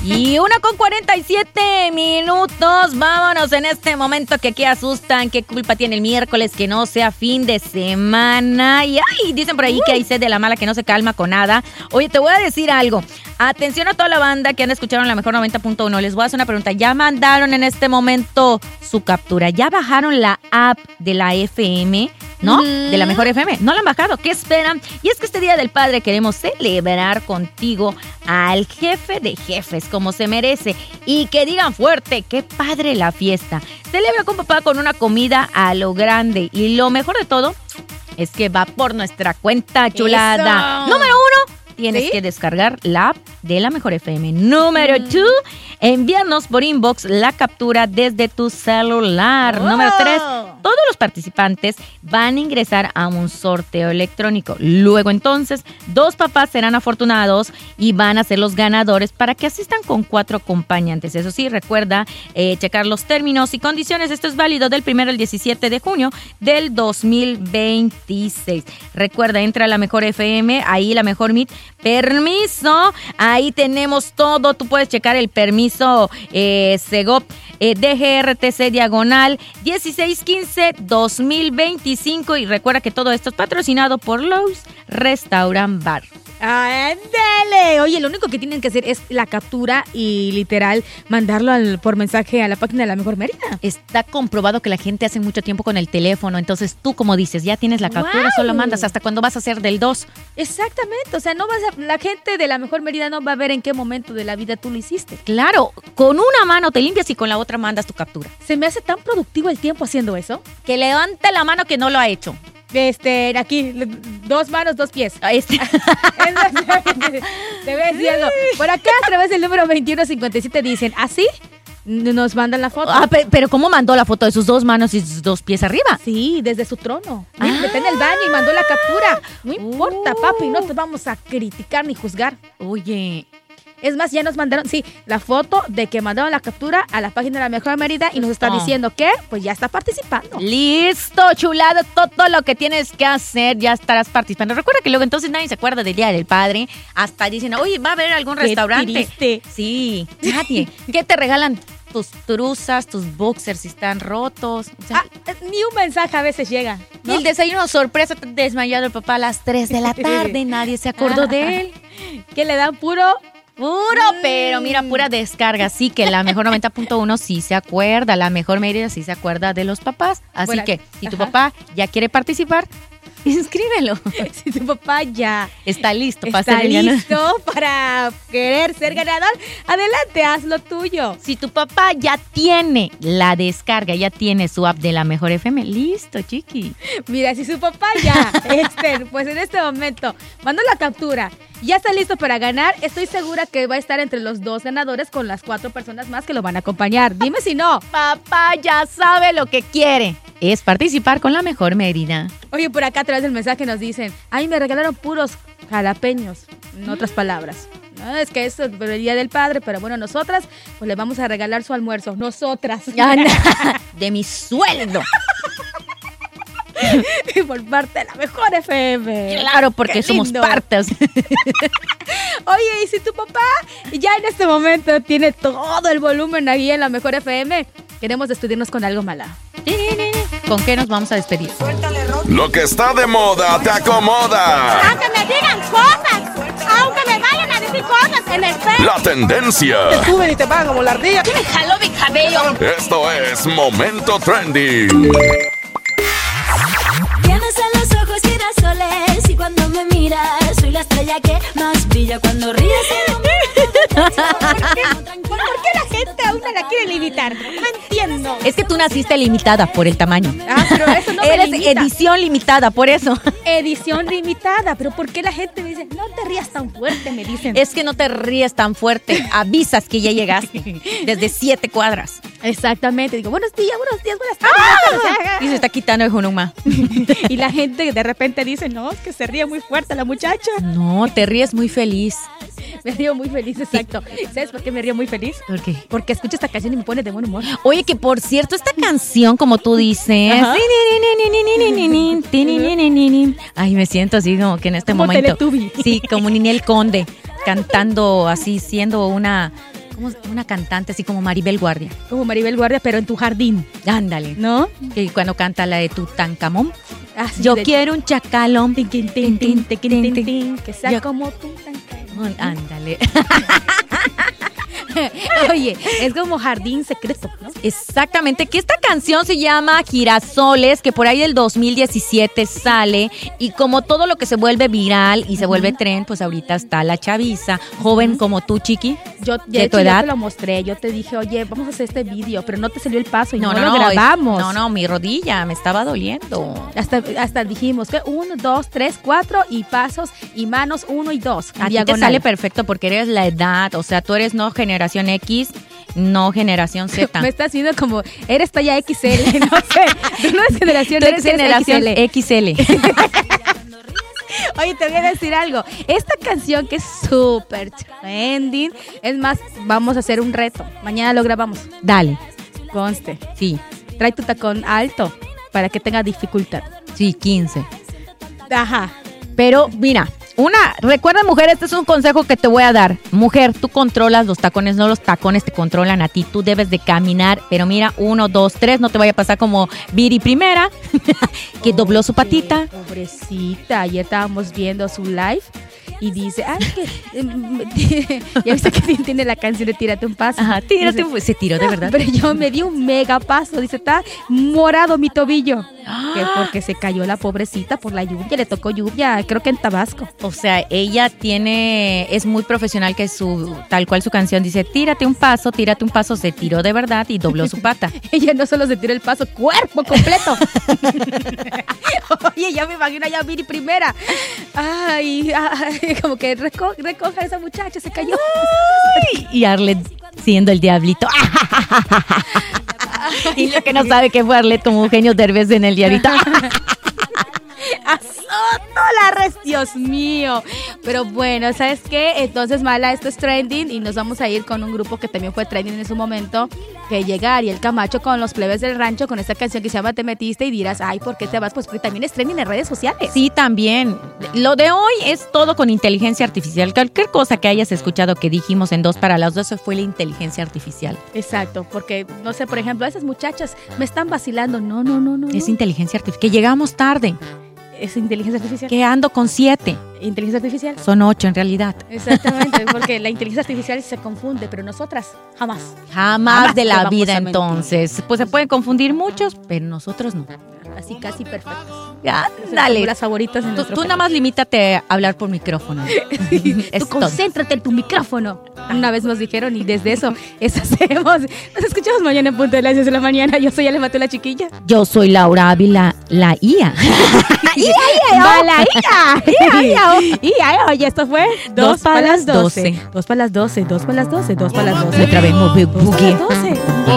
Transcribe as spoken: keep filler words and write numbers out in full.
Y una con cuarenta y siete minutos. Vámonos en este momento que aquí asustan. ¿Qué culpa tiene el miércoles que no sea fin de semana? Y ay, dicen por ahí que hay sed de la mala que no se calma con nada. Oye, te voy a decir algo. Atención a toda la banda que han escuchado en la mejor noventa punto uno. Les voy a hacer una pregunta. ¿Ya mandaron en este momento su captura? ¿Ya bajaron la app de la F M? ¿No? Mm. De la mejor F M. ¿No la han bajado? ¿Qué esperan? Y es que este Día del Padre queremos celebrar contigo al jefe de jefes, como se merece. Y que digan fuerte, qué padre la fiesta. Celebra con papá con una comida a lo grande. Y lo mejor de todo es que va por nuestra cuenta, chulada. Eso. Número uno, tienes ¿Sí? que descargar la app de la mejor F M. Número mm. dos, envíanos por inbox la captura desde tu celular. Oh. Número tres, todos los participantes van a ingresar a un sorteo electrónico. Luego entonces, dos papás serán afortunados y van a ser los ganadores para que asistan con cuatro acompañantes. Eso sí, recuerda eh, checar los términos y condiciones. Esto es válido del primero al diecisiete de junio del dos mil veintiséis. Recuerda, entra a la mejor F M, ahí la mejor Meet. Permiso, ahí tenemos todo. Tú puedes checar el permiso eh, Segov eh, D G R T C diagonal dieciséis quince dos mil veinticinco. Y recuerda que todo esto es patrocinado por Lowe's Restaurant Bar. ¡Ándale! Oye, lo único que tienen que hacer es la captura y literal mandarlo al, por mensaje a la página de La Mejor Mérida. Está comprobado que la gente hace mucho tiempo con el teléfono, entonces tú, como dices, ya tienes la captura, wow. solo mandas hasta cuando vas a hacer del dos. Exactamente, o sea, no vas a, la gente de La Mejor Mérida no va a ver en qué momento de la vida tú lo hiciste. Claro, con una mano te limpias y con la otra mandas tu captura. Se me hace tan productivo el tiempo haciendo eso. Que levante la mano que no lo ha hecho. Este, aquí, dos manos, dos pies. Este. Te ves viendo. Por acá, a través del número veintiuno cincuenta y siete, dicen, ¿así? Nos mandan la foto. Ah, pero, pero ¿cómo mandó la foto de sus dos manos y sus dos pies arriba? Sí, desde su trono. Ah. Está en el baño y mandó la captura. No importa, uh. papi, no te vamos a criticar ni juzgar. Oye... Es más, ya nos mandaron, sí, la foto de que mandaron la captura a la página de La Mejor Mérida y nos está diciendo que, pues ya está participando. Listo, chulado, todo lo que tienes que hacer, ya estarás participando. Recuerda que luego entonces nadie se acuerda del Día del Padre. Hasta dicen, oye, ¿va a haber algún Qué restaurante? Triste. Sí, nadie. ¿Qué te regalan? Tus truzas, tus boxers si están rotos. O sea, ah, ni un mensaje a veces llega, ¿no? Y el desayuno sorpresa, desmayado el papá a las tres de la tarde, nadie se acordó ah, de él. Que le dan puro... Puro, pero mira, pura descarga. Sí, que la mejor noventa punto uno sí se acuerda, la mejor Mérida sí se acuerda de los papás. Así bueno, que, si tu ajá. papá ya quiere participar, inscríbelo. Si tu papá ya está listo para está ser listo para querer ser ganador, adelante, haz lo tuyo. Si tu papá ya tiene la descarga, ya tiene su app de La Mejor F M, listo, chiqui. Mira, si su papá ya, este, pues en este momento mandó la captura, ya está listo para ganar, estoy segura que va a estar entre los dos ganadores con las cuatro personas más que lo van a acompañar. Dime si no. Papá ya sabe lo que quiere. Es participar con La Mejor Mérida. Oye, por acá a través del mensaje nos dicen, ay, me regalaron puros jalapeños, en otras palabras. No, es que eso es el Día del Padre, pero bueno, nosotras pues le vamos a regalar su almuerzo. Nosotras. De mi sueldo. Y por parte de La Mejor F M. Claro, porque somos partes. Oye, y si tu papá ya en este momento tiene todo el volumen ahí en La Mejor F M, queremos despedirnos con algo mala. ¿Con qué nos vamos a despedir? Lo que está de moda te acomoda. Aunque me digan cosas, aunque me vayan a decir cosas en el Facebook. La tendencia. Te suben y te pagan como la ardilla. ¿Quién me jaló mi cabello? Esto es Momento Trending. Tienes en los ojos girasoles y cuando me miras soy la estrella que más brilla cuando ríes. ¿Por qué la gente a una la quiere limitar? No entiendo. Es que tú naciste limitada por el tamaño. Ah, pero eso no me Eres limita. edición limitada, por eso. Edición limitada, pero ¿por qué la gente me dice, no te rías tan fuerte? Me dicen. Es que no te ríes tan fuerte, avisas que ya llegaste desde siete cuadras. Exactamente, digo, buenos días, buenos días, buenas tardes. ¡Ah! Y se está quitando el junuma. Y la gente de repente dice, no, es que se ríe muy fuerte la muchacha. No, te ríes muy feliz. Me río muy feliz, exacto. ¿Sabes por qué me río muy feliz? ¿Por qué? Porque escucho esta canción y me pone de buen humor. Oye, que por cierto, esta canción, como tú dices... Ajá. Ay, me siento así como que en este como momento... Teletubby. Sí, como Ninel Conde, cantando así, siendo una... como una cantante así como Maribel Guardia. Como Maribel Guardia, pero en tu jardín, Ándale. ¿no? Que cuando canta la de Tutankamón. Así Yo de- quiero un chacalón. Tin, tin, tin, tin, tin, tin, tin, tin, que sea Yo- como tú. tan- Ándale. Oye, es como jardín secreto, ¿no? Exactamente, que esta canción se llama Girasoles, que por ahí del dos mil diecisiete sale, y como todo lo que se vuelve viral y se vuelve tren, pues ahorita está la chaviza, joven como tú, Chiqui. Yo, de, ¿De hecho, tu yo edad? te lo mostré, yo te dije, oye, vamos a hacer este vídeo, pero no te salió el paso y no, No, lo no, grabamos. No, no, mi rodilla me estaba doliendo. Hasta, hasta dijimos que uno, dos, tres, cuatro y pasos y manos uno y dos. en A ti te diagonal. sale perfecto porque eres la edad, o sea, tú eres no generación X, no generación Z. Me está haciendo como, eres talla X L, no sé. Tú no eres generación Tú eres X, eres generación X L. X L. Oye, te voy a decir algo. Esta canción que es súper trending, es más, vamos a hacer un reto. Mañana lo grabamos. Dale, Conste. sí, Trae tu tacón alto para que tenga dificultad. sí, quince. Ajá. Pero mira, una, recuerda mujer, este es un consejo que te voy a dar. Mujer, tú controlas los tacones, no los tacones te controlan a ti. Tú debes de caminar, pero mira, uno, dos, tres, no te vaya a pasar como Viri primera, que dobló su patita. Sí, pobrecita, ayer estábamos viendo su live y dice, ay, que... em, ya viste que tiene la canción de Tírate un paso. Ajá, tírate, Dice, un- se tiró de verdad. pero yo me di un mega paso, dice, está morado mi tobillo. Que porque se cayó la pobrecita por la lluvia, le tocó lluvia, creo que en Tabasco. O sea, ella tiene, es muy profesional que su, tal cual su canción dice, tírate un paso, tírate un paso, se tiró de verdad y dobló su pata. Ella no solo se tiró el paso, cuerpo completo. Oye, ya me imagino ya Viri primera. Ay, ay, como que reco- recoja a esa muchacha, se cayó. Y Arlet siendo el diablito. Y lo que no sabe que fue Arlet como Eugenio Derbez en el diablito. Azotó la res, Dios mío. Pero bueno, ¿sabes qué? Entonces, Mala, esto es trending y nos vamos a ir con un grupo que también fue trending en su momento, que llega Ariel Camacho con los plebes del rancho con esta canción que se llama Te Metiste y dirás, ay, ¿por qué te vas? Pues porque también es trending en redes sociales. Sí, también. Lo de hoy es todo con inteligencia artificial. Cualquier cosa que hayas escuchado que dijimos en dos para las dos fue la inteligencia artificial. Exacto, porque, no sé, por ejemplo, esas muchachas me están vacilando. No, no, no, no. Es no. inteligencia artificial. Que llegamos tarde. Es inteligencia artificial. Que ando con siete. Inteligencia artificial. Son ocho en realidad. Exactamente, porque la inteligencia artificial se confunde, pero nosotras jamás. Jamás, Jamás de te la vamos vida a mentir. entonces. Pues se pueden confundir muchos, pero nosotros no. Así casi perfectas. Ya, Somos dale. las favoritas en Tú, nuestro tú país. nada más limítate a hablar por micrófono. Es Tú todo. concéntrate en tu micrófono. Una vez nos dijeron y desde eso, eso hacemos. Nos escuchamos mañana en punto de las diez de la mañana. Yo soy Ale Mateo, la chiquilla. Yo soy Laura Ávila, la I A. ¡Va la ¡Ia! ¡Ia! Oye, esto fue Dos pa' las doce. Dos para las doce, dos para las doce, dos para las doce. Otra vez, move Dos para boogie. las doce.